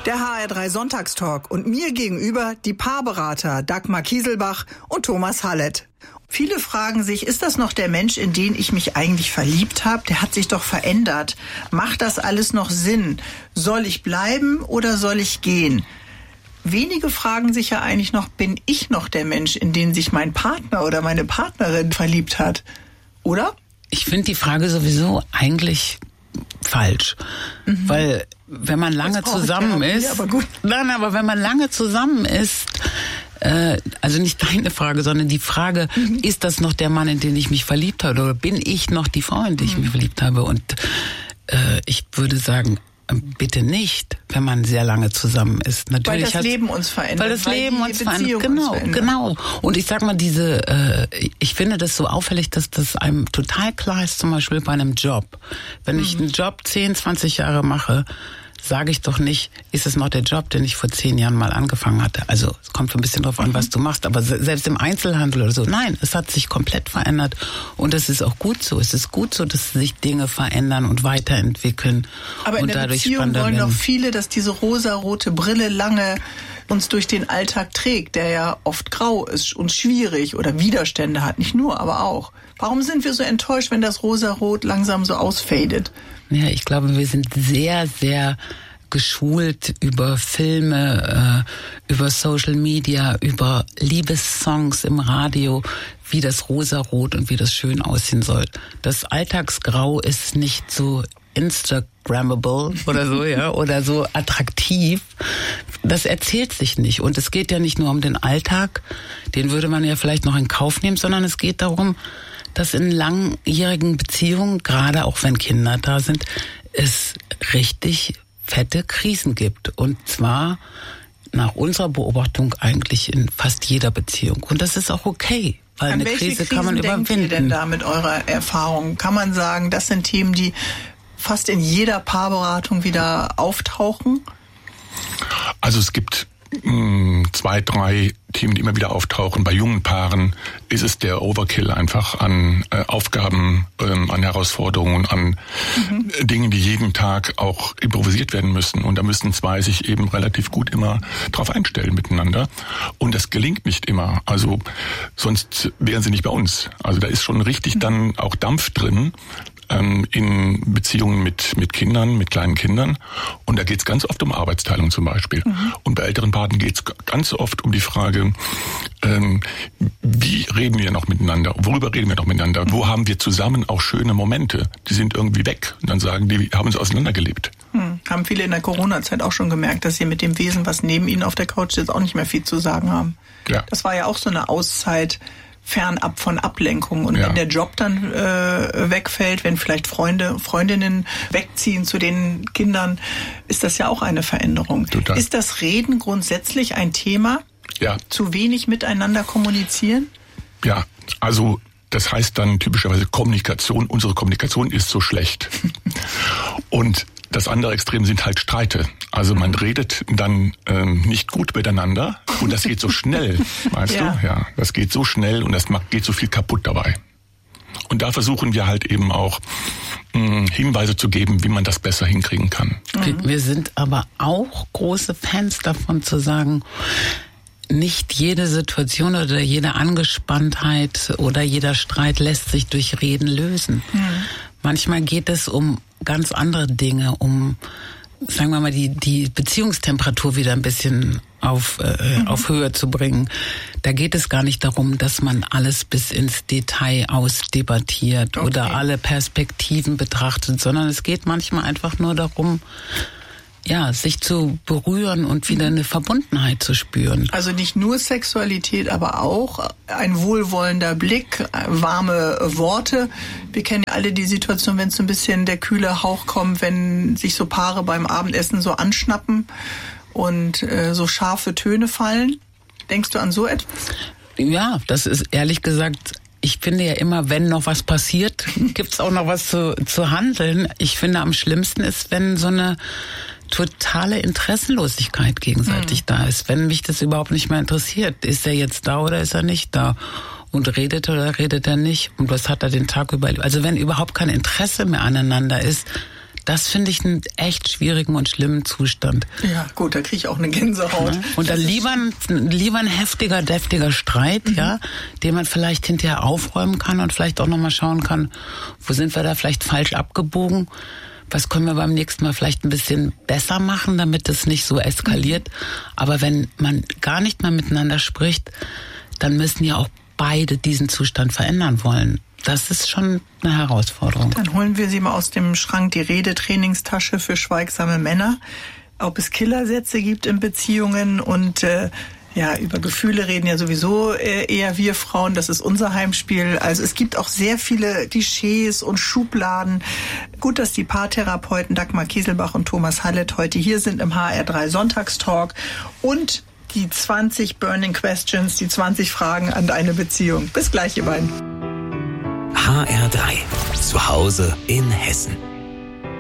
Der HR3 Sonntagstalk und mir gegenüber die Paarberater Dagmar Kieselbach und Thomas Hallett. Viele fragen sich, ist das noch der Mensch, in den ich mich eigentlich verliebt habe? Der hat sich doch verändert. Macht das alles noch Sinn? Soll ich bleiben oder soll ich gehen? Wenige fragen sich ja eigentlich noch, bin ich noch der Mensch, in den sich mein Partner oder meine Partnerin verliebt hat? Oder? Ich finde die Frage sowieso eigentlich falsch. Weil wenn man lange zusammen ist, aber wenn man lange zusammen ist, also nicht deine Frage, sondern die Frage, ist das noch der Mann, in den ich mich verliebt habe, oder bin ich noch die Frau, in die ich mich verliebt habe? Und ich würde sagen, bitte nicht, wenn man sehr lange zusammen ist. Natürlich weil das Leben uns verändert. Weil das Leben uns verändert. Genau. Und ich sag mal, ich finde das so auffällig, dass das einem total klar ist, zum Beispiel bei einem Job. Wenn ich einen Job 10, 20 Jahre mache, sage ich doch nicht, ist es noch der Job, den ich vor 10 Jahren mal angefangen hatte. Also es kommt ein bisschen drauf an, was du machst, aber selbst im Einzelhandel oder so, nein, es hat sich komplett verändert und das ist auch gut so. Es ist gut so, dass sich Dinge verändern und weiterentwickeln. Aber in und der dadurch Beziehung wollen doch viele, dass diese rosarote Brille lange uns durch den Alltag trägt, der ja oft grau ist und schwierig oder Widerstände hat, nicht nur, aber auch. Warum sind wir so enttäuscht, wenn das Rosarot langsam so ausfadet? Ja, ich glaube, wir sind sehr, sehr geschult über Filme, über Social Media, über Liebessongs im Radio, wie das Rosarot und wie das schön aussehen soll. Das Alltagsgrau ist nicht so Instagrammable oder so, ja, oder so attraktiv. Das erzählt sich nicht. Und es geht ja nicht nur um den Alltag, den würde man ja vielleicht noch in Kauf nehmen, sondern es geht darum, dass in langjährigen Beziehungen, gerade auch wenn Kinder da sind, es richtig fette Krisen gibt. Und zwar nach unserer Beobachtung eigentlich in fast jeder Beziehung. Und das ist auch okay, weil eine Krise kann man überwinden. Denkt ihr denn da mit eurer Erfahrung? Kann man sagen, das sind Themen, die fast in jeder Paarberatung wieder auftauchen? Also es gibt 2, 3 Themen, die immer wieder auftauchen. Bei jungen Paaren ist es der Overkill einfach an Aufgaben, an Herausforderungen, an Dingen, die jeden Tag auch improvisiert werden müssen. Und da müssen 2 sich eben relativ gut immer drauf einstellen miteinander. Und das gelingt nicht immer. Also sonst wären sie nicht bei uns. Also da ist schon richtig dann auch Dampf drin in Beziehungen mit Kindern, mit kleinen Kindern. Und da geht es ganz oft um Arbeitsteilung zum Beispiel. Und bei älteren Paaren geht es ganz oft um die Frage, wie reden wir noch miteinander? Worüber reden wir noch miteinander? Wo haben wir zusammen auch schöne Momente? Die sind irgendwie weg. Und dann sagen die, wir haben uns auseinandergelebt. Haben viele in der Corona-Zeit auch schon gemerkt, dass sie mit dem Wesen, was neben ihnen auf der Couch sitzt, auch nicht mehr viel zu sagen haben. Ja. Das war ja auch so eine Auszeit, fernab von Ablenkung. Und wenn der Job dann wegfällt, wenn vielleicht Freundinnen wegziehen zu den Kindern, ist das ja auch eine Veränderung. Total. Ist das Reden grundsätzlich ein Thema? Ja. Zu wenig miteinander kommunizieren? Ja, also das heißt dann typischerweise Kommunikation. Unsere Kommunikation ist so schlecht. Und das andere Extrem sind halt Streite. Also man redet dann nicht gut miteinander und das geht so schnell, weißt du? Ja, das geht so schnell und geht so viel kaputt dabei. Und da versuchen wir halt eben auch Hinweise zu geben, wie man das besser hinkriegen kann. Wir sind aber auch große Fans davon zu sagen, nicht jede Situation oder jede Angespanntheit oder jeder Streit lässt sich durch Reden lösen. Manchmal geht es um ganz andere Dinge, um, sagen wir mal, die Beziehungstemperatur wieder ein bisschen auf Höhe zu bringen. Da geht es gar nicht darum, dass man alles bis ins Detail ausdebattiert oder alle Perspektiven betrachtet, sondern es geht manchmal einfach nur darum, sich zu berühren und wieder eine Verbundenheit zu spüren. Also nicht nur Sexualität, aber auch ein wohlwollender Blick, warme Worte. Wir kennen ja alle die Situation, wenn so ein bisschen der kühle Hauch kommt, wenn sich so Paare beim Abendessen so anschnappen und so scharfe Töne fallen. Denkst du an so etwas? Ja, das ist ehrlich gesagt, ich finde ja immer, wenn noch was passiert, gibt's auch noch was zu handeln. Ich finde, am schlimmsten ist, wenn so eine totale Interessenlosigkeit gegenseitig da ist. Wenn mich das überhaupt nicht mehr interessiert, ist er jetzt da oder ist er nicht da? Und redet oder redet er nicht? Und was hat er den Tag über? Also wenn überhaupt kein Interesse mehr aneinander ist, Das finde ich einen echt schwierigen und schlimmen Zustand. Ja, gut, da kriege ich auch eine Gänsehaut. Ja. Und dann lieber ein heftiger, deftiger Streit, ja, den man vielleicht hinterher aufräumen kann und vielleicht auch nochmal schauen kann, wo sind wir da vielleicht falsch abgebogen? Was können wir beim nächsten Mal vielleicht ein bisschen besser machen, damit es nicht so eskaliert? Aber wenn man gar nicht mehr miteinander spricht, dann müssen ja auch beide diesen Zustand verändern wollen. Das ist schon eine Herausforderung. Dann holen wir Sie mal aus dem Schrank die Redetrainingstasche für schweigsame Männer. Ob es Killersätze gibt in Beziehungen und über Gefühle reden ja sowieso eher wir Frauen, das ist unser Heimspiel. Also es gibt auch sehr viele Klischees und Schubladen. Gut, dass die Paartherapeuten Dagmar Kieselbach und Thomas Hallett heute hier sind im HR3 Sonntagstalk und die 20 Burning Questions, die 20 Fragen an deine Beziehung. Bis gleich, ihr beiden. HR3, zu Hause in Hessen.